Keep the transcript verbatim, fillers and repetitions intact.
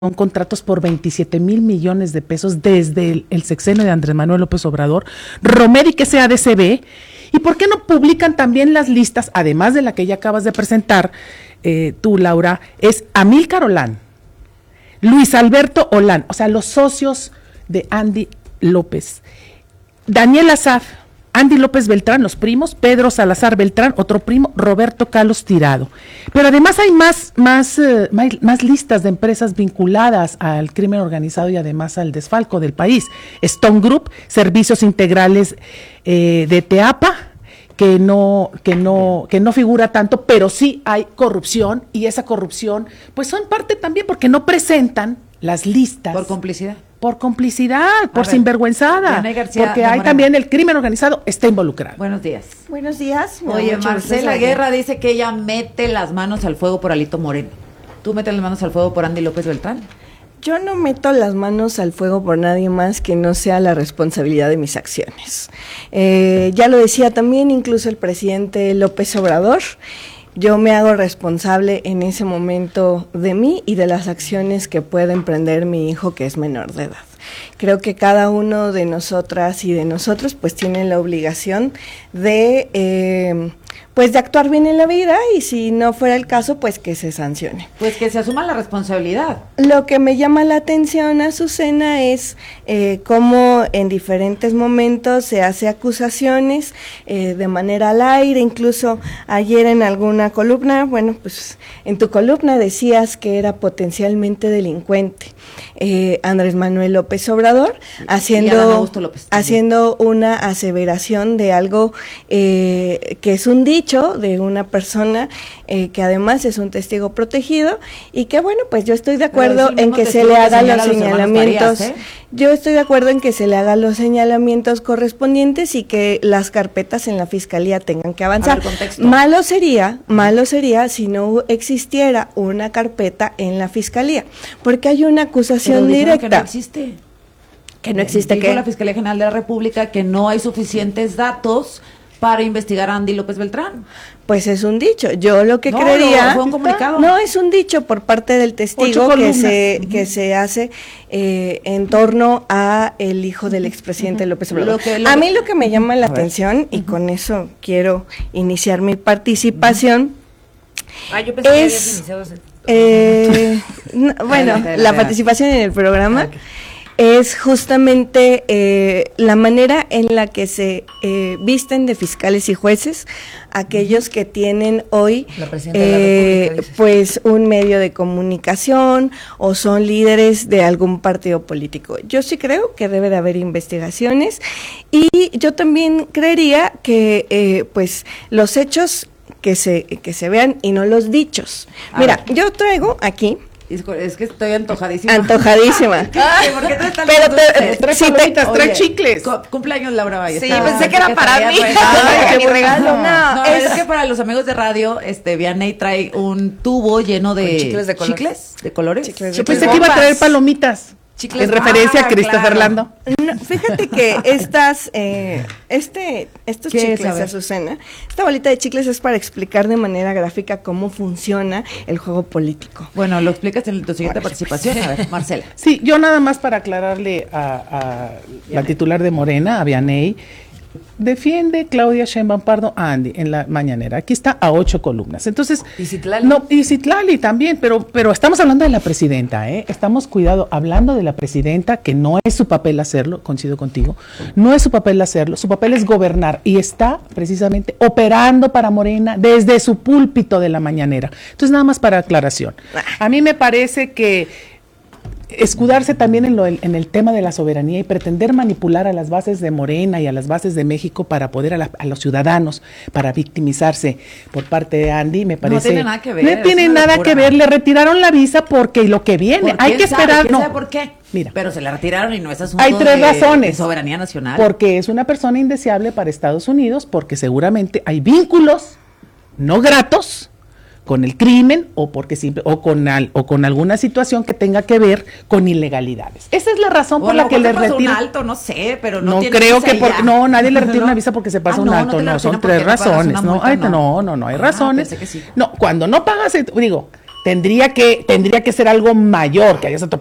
Son contratos por veintisiete mil millones de pesos desde el, el sexenio de Andrés Manuel López Obrador, Romeri que sea A D C B, y por qué no publican también las listas, además de la que ya acabas de presentar eh, tú, Laura, es Amílcar Olán, Luis Alberto Olán, o sea, los socios de Andy López, Daniel Asaf, Andy López Beltrán, los primos, Pedro Salazar Beltrán, otro primo, Roberto Carlos Tirado. Pero además hay más, más, eh, más, más listas de empresas vinculadas al crimen organizado y además al desfalco del país. Stone Group, Servicios Integrales eh, de Teapa, que no, que no, que no figura tanto, pero sí hay corrupción, y esa corrupción, pues son parte también porque no presentan las listas. Por complicidad. Por complicidad, por sinvergüenzada, García, porque hay también el crimen organizado está involucrado. Buenos días. Buenos días. Oye, Marcela Guerra dice que ella mete las manos al fuego por Alito Moreno. ¿Tú metes las manos al fuego por Andy López Beltrán? Yo no meto las manos al fuego por nadie más que no sea la responsabilidad de mis acciones. Eh, ya lo decía también incluso el presidente López Obrador. Yo me hago responsable en ese momento de mí y de las acciones que puede emprender mi hijo, que es menor de edad. Creo que cada uno de nosotras y de nosotros pues tiene la obligación de eh, pues de actuar bien en la vida, y si no fuera el caso pues que se sancione. Pues que se asuma la responsabilidad. Lo que me llama la atención, Azucena, es eh, cómo en diferentes momentos se hace acusaciones eh, de manera al aire. Incluso ayer en alguna columna, bueno, pues en tu columna decías que era potencialmente delincuente eh, Andrés Manuel López Obrador, haciendo, López, haciendo una aseveración de algo eh, que es un dicho de una persona eh, que además es un testigo protegido, y que bueno, pues yo estoy de acuerdo en que se le hagan los señalamientos, Farías, ¿eh? Yo estoy de acuerdo en que se le hagan los señalamientos correspondientes y que las carpetas en la fiscalía tengan que avanzar. Malo sería, malo sería si no existiera una carpeta en la fiscalía, porque hay una acusación directa. Que no existe. Que no existe. Dijo la Fiscalía General de la República que no hay suficientes datos para investigar a Andy López Beltrán. Pues es un dicho. Yo lo que no, creería no, fue un comunicado. No, es un dicho por parte del testigo que se uh-huh. que se hace eh, en torno a el hijo del expresidente uh-huh. López Obrador. Lo que, lo a mí lo que me llama la atención, y uh-huh. con eso quiero iniciar mi participación, uh-huh. ah, yo pensé es que habías eh, no, bueno, adelante, la participación en el programa. Okay. Es justamente eh, la manera en la que se eh, visten de fiscales y jueces aquellos que tienen hoy eh, pues un medio de comunicación o son líderes de algún partido político. Yo sí creo que debe de haber investigaciones, y yo también creería que eh, pues los hechos que se, que se vean y no los dichos. Mira, yo traigo aquí. Es que estoy antojadísima. Antojadísima. Ay, ¿por qué traes tan Pero te, tres sí, palomitas, tres chicles. Cumpleaños Laura Valle. Sí, pensé que era para mí. Ay, qué regalo. No, no, no es, es que para los amigos de radio, este Vianney trae un tubo lleno de chicles de colores. ¿Chicles de colores? Chicles de Yo pensé que iba a traer palomitas. Chicles. En referencia ah, a Christopher claro. Lando. No, fíjate que estas, eh, este, estos chicles, Azucena, esta bolita de chicles es para explicar de manera gráfica cómo funciona el juego político. Bueno, lo explicas en tu siguiente bueno, participación. A ver, Marcela. Sí, yo nada más para aclararle a, a la titular de Morena, a Vianney. Defiende Claudia Sheinbaum Pardo a Andy en la mañanera. Aquí está a ocho columnas. Entonces, ¿y Citlali? No, y Citlali también, pero, pero estamos hablando de la presidenta, ¿eh? Estamos, cuidado, hablando de la presidenta, que no es su papel hacerlo, coincido contigo, no es su papel hacerlo, su papel es gobernar, y está precisamente operando para Morena desde su púlpito de la mañanera. Entonces, nada más para aclaración. A mí me parece que escudarse también en, lo, en el tema de la soberanía y pretender manipular a las bases de Morena y a las bases de México para poder a, la, a los ciudadanos, para victimizarse por parte de Andy, me parece... No tiene nada que ver. No tiene nada que ver, le retiraron la visa porque lo que viene, hay que sabe, esperar... ¿Quién no. sabe por qué? Mira, pero se la retiraron y no es asunto hay tres de, razones. de soberanía nacional. Porque es una persona indeseable para Estados Unidos, porque seguramente hay vínculos no gratos con el crimen o porque simple, o con al, o con alguna situación que tenga que ver con ilegalidades. Esa es la razón por la que le retiran. Un alto, no sé, pero no, no tiene creo que por, no nadie le retira no. una visa porque se pasa ah, un no, alto, no, no, son tres razones, no, multa, ay, no. no, no, no hay ah, razones. Que sí. No, cuando no pagas, digo, Tendría que, tendría que ser algo mayor, que hayas